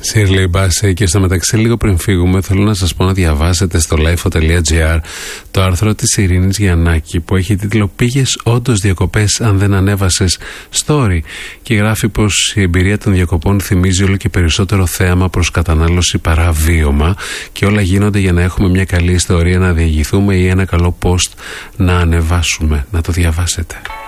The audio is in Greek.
Shirley Bassey. Και στο μεταξύ, λίγο πριν φύγουμε, θέλω να σας πω να διαβάσετε στο lifeo.gr το άρθρο της Ειρήνης Γιαννάκη που έχει τίτλο «Πήγες όντως διακοπές αν δεν ανέβασες story», και γράφει πως η εμπειρία των διακοπών θυμίζει όλο και περισσότερο θέαμα προς κατανάλωση παρά βίωμα, και όλα γίνονται για να έχουμε μια καλή ιστορία να διηγηθούμε ή ένα καλό post να ανεβάσουμε. Να το διαβάσετε.